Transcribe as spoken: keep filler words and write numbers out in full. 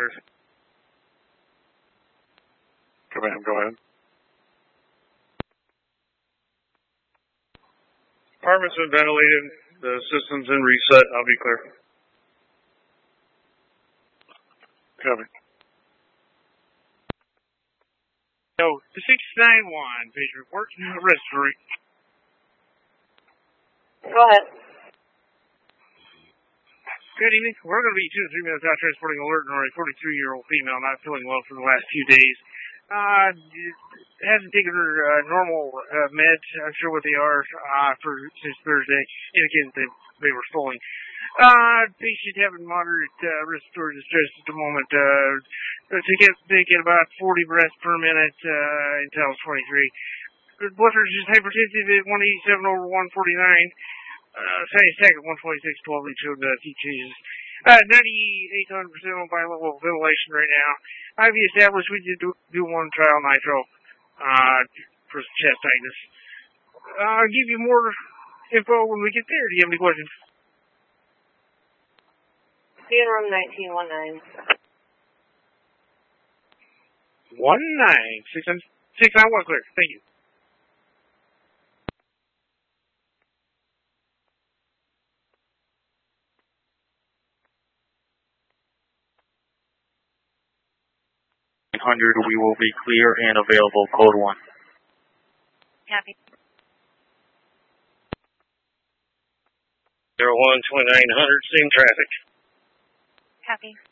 Come in, go ahead. Apartment's been ventilated. The system's in reset. I'll be clear. Copy. So, the six nine one, patient report, respiratory. Go ahead. Good evening. We're going to be two to three minutes out transporting alert on a forty-three-year-old female not feeling well for the last few days. Uh, hasn't taken her uh, normal uh, meds. I'm sure what they are uh, for since Thursday, indicating that they were stolen. Uh, patient having moderate uh, respiratory distress at the moment. Uh, to get taking about forty breaths per minute uh, until twenty-three. The blood pressure is hypertensive at one eighty-seven over one forty-nine. Uh, Sunny second, one twenty-six, twelve, and showed uh, few changes. Uh, ninety-eight hundred percent on bilevel ventilation right now. I V established we did do, do one trial nitro, uh, for chest tightness. Uh, I'll give you more info when we get there. Do you have any questions? See you in room nineteen one nine. One nine six nine six nine one clear. Thank you. Hundred, we will be clear and available. Code one. Copy. Zero one twenty nine hundred. Same traffic. Copy.